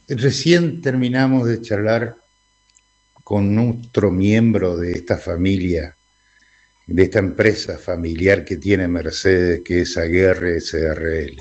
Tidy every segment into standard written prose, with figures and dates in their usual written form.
Recién terminamos de charlar con otro miembro de esta familia, de esta empresa familiar que tiene Mercedes, que es Aguerre SRL.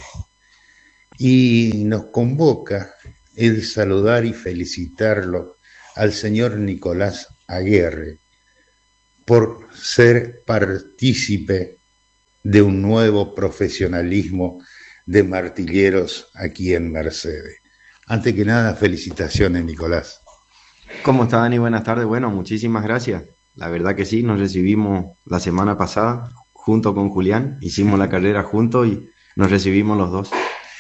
Y nos convoca el saludar y felicitarlo al señor Nicolás Aguerre por ser partícipe de un nuevo profesionalismo de martilleros aquí en Mercedes. Antes que nada, felicitaciones, Nicolás. ¿Cómo está, Dani? Buenas tardes. Bueno, muchísimas gracias. La verdad que sí, nos recibimos la semana pasada junto con Julián, hicimos la carrera juntos y nos recibimos los dos.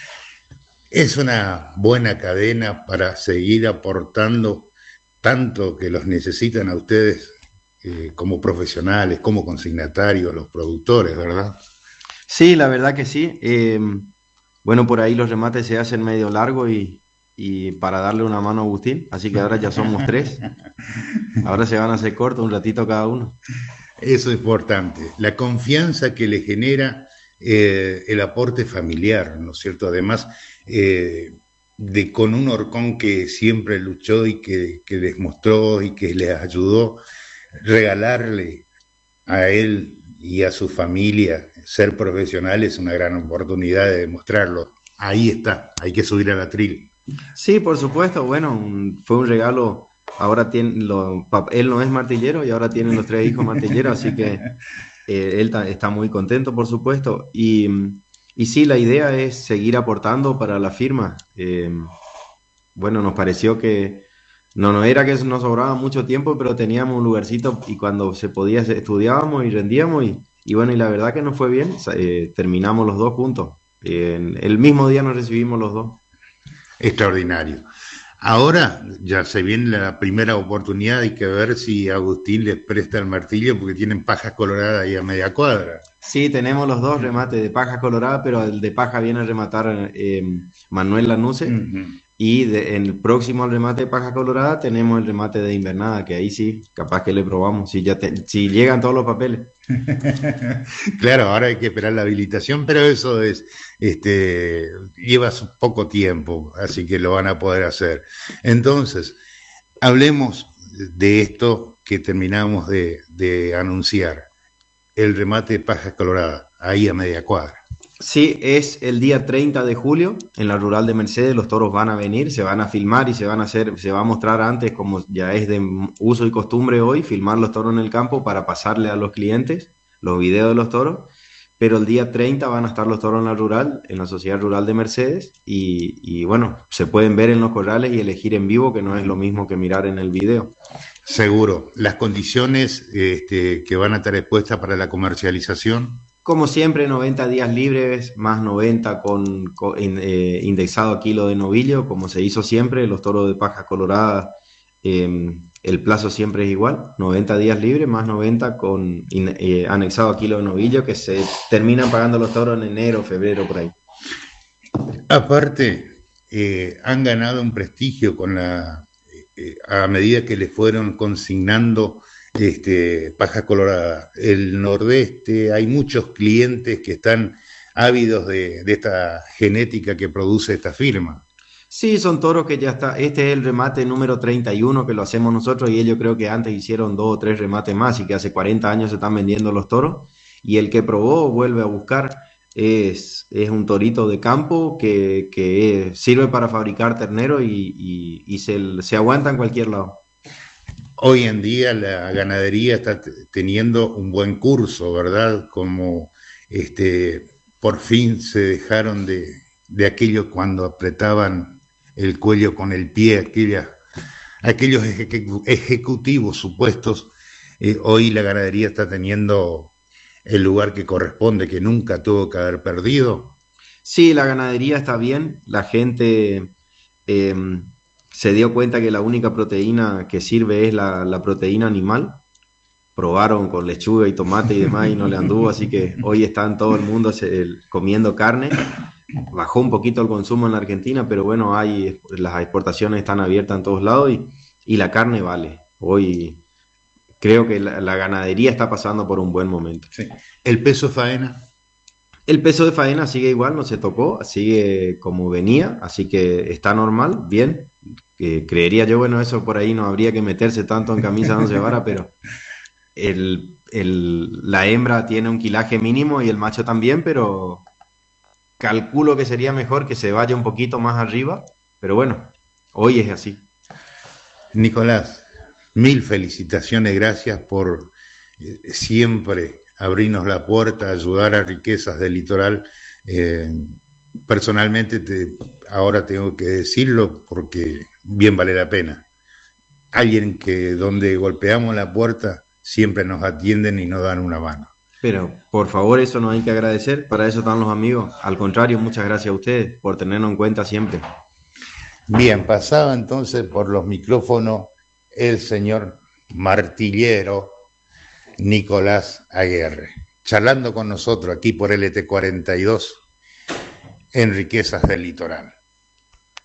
Es una buena cadena para seguir aportando tanto que los necesitan a ustedes como profesionales, como consignatarios, los productores, ¿verdad? Sí, la verdad que sí. Bueno, por ahí los remates se hacen medio largo y para darle una mano a Agustín, así que ahora ya somos tres. Ahora se van a hacer cortos un ratito cada uno. Eso es importante. La confianza que le genera el aporte familiar, ¿no es cierto? Además, con un horcón que siempre luchó y que les mostró y que les ayudó, regalarle a él y a su familia ser profesional es una gran oportunidad de demostrarlo. Ahí está, hay que subir a la tril. Sí, por supuesto. Bueno, fue un regalo. Ahora él no es martillero y ahora tienen los tres hijos martilleros, así que está muy contento, por supuesto. Y sí, la idea es seguir aportando para la firma. Bueno, nos pareció que no era que nos sobraba mucho tiempo, pero teníamos un lugarcito y cuando se podía estudiábamos y rendíamos y bueno, y la verdad que nos fue bien. Terminamos los dos juntos. El mismo día nos recibimos los dos. Extraordinario. Ahora ya se viene la primera oportunidad, hay que ver si Agustín les presta el martillo porque tienen pajas coloradas ahí a media cuadra. Sí, tenemos los dos remates de paja colorada, pero el de paja viene a rematar Manuel Lanuse. Y en el próximo remate de paja colorada tenemos el remate de invernada, que ahí sí, capaz que le probamos, si llegan todos los papeles. Claro, ahora hay que esperar la habilitación, pero eso es, lleva poco tiempo, así que lo van a poder hacer. Entonces, hablemos de esto que terminamos de anunciar, el remate de pajas coloradas, ahí a media cuadra. Sí, es el día 30 de julio en la Rural de Mercedes. Los toros van a venir, se van a filmar y se va a mostrar antes, como ya es de uso y costumbre hoy, filmar los toros en el campo para pasarle a los clientes los videos de los toros. Pero el día 30 van a estar los toros en la Rural, en la Sociedad Rural de Mercedes. Y bueno, se pueden ver en los corrales y elegir en vivo, que no es lo mismo que mirar en el video. Seguro. Las condiciones que van a estar expuestas para la comercialización. Como siempre, 90 días libres, más 90 indexado a kilo de novillo, como se hizo siempre, los toros de paja colorada, el plazo siempre es igual, 90 días libres, más 90 anexado a kilo de novillo, que se terminan pagando los toros en enero, febrero, por ahí. Aparte, han ganado un prestigio a medida que les fueron consignando paja colorada. El nordeste, hay muchos clientes que están ávidos de esta genética que produce esta firma. Sí, son toros que ya está. Este es el remate número 31 que lo hacemos nosotros y ellos creo que antes hicieron 2 o 3 remates más y que hace 40 años se están vendiendo los toros. Y el que probó vuelve a buscar. Es un torito de campo que sirve para fabricar ternero y se aguanta en cualquier lado. Hoy en día la ganadería está teniendo un buen curso, ¿verdad? Como por fin se dejaron de aquello cuando apretaban el cuello con el pie, aquellos ejecutivos supuestos. Hoy la ganadería está teniendo el lugar que corresponde, que nunca tuvo que haber perdido. Sí, la ganadería está bien, la gente se dio cuenta que la única proteína que sirve es la proteína animal. Probaron con lechuga y tomate y demás y no le anduvo, así que hoy están todo el mundo comiendo carne. Bajó un poquito el consumo en la Argentina, pero bueno, las exportaciones están abiertas en todos lados y la carne vale. Hoy creo que la ganadería está pasando por un buen momento. Sí. El peso faena. El peso de faena sigue igual, no se tocó, sigue como venía, así que está normal, bien. Creería yo, bueno, eso por ahí no habría que meterse tanto en camisa de once varas, pero la hembra tiene un quilaje mínimo y el macho también, pero calculo que sería mejor que se vaya un poquito más arriba, pero bueno, hoy es así. Nicolás, mil felicitaciones, gracias por siempre abrirnos la puerta, ayudar a Riquezas del Litoral. Eh, Personalmente, ahora tengo que decirlo porque bien vale la pena. Alguien que donde golpeamos la puerta siempre nos atienden y nos dan una mano. Pero por favor, eso no hay que agradecer, para eso están los amigos. Al contrario, muchas gracias a ustedes por tenernos en cuenta siempre. Bien, pasaba entonces por los micrófonos el señor martillero Nicolás Aguerre, charlando con nosotros aquí por LT42 en Riquezas del Litoral.